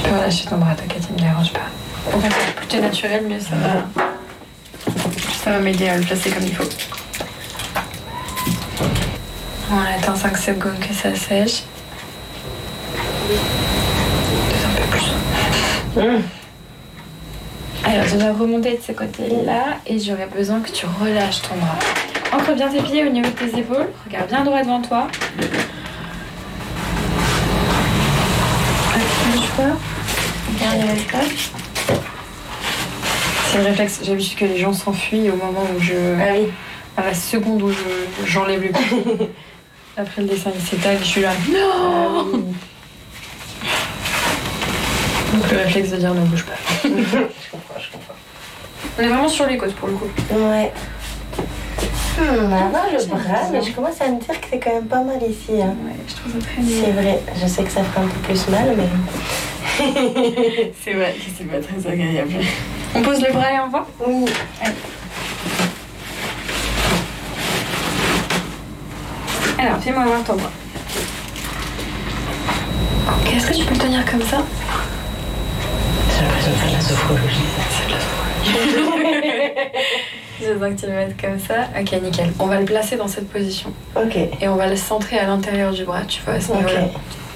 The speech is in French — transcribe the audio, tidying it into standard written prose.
peux relâcher ton bras, t'inquiète, il me dérange pas. Au contraire, plus t'es naturel, mieux ça va m'aider à le placer comme il faut. On attend 5 secondes que ça sèche. Peut-être un peu plus. Alors, je vais remonter de ce côté-là et j'aurais besoin que tu relâches ton bras. Ancre bien tes pieds au niveau de tes épaules. Regarde bien droit devant toi. Bouge pas. Regarde l'espace. C'est le réflexe. J'ai l'habitude que les gens s'enfuient au moment où je... Ah oui. À la seconde où j'enlève le pied. Après le dessin, il s'étale, je suis là. Non. Donc le réflexe de dire ne bouge pas. Je comprends. On est vraiment sur les côtes pour le coup. Ouais. Maintenant le bras, mais je commence à me dire que c'est quand même pas mal ici. Hein. Ouais, je trouve ça très bien. C'est vrai, je sais que ça fait un peu plus mal, mais... C'est vrai que c'est pas très agréable. On pose le bras et on voit ? Oui. Allez. Alors, fais-moi voir ton bras. Ok, est-ce que tu peux le tenir comme ça ? J'ai l'impression de faire de la sophrologie. C'est de la sophrologie. Je veux que tu le mettes comme ça. Ok, nickel. On va le placer dans cette position. Ok. Et on va le centrer à l'intérieur du bras, tu vois, à ce niveau-là. Ok.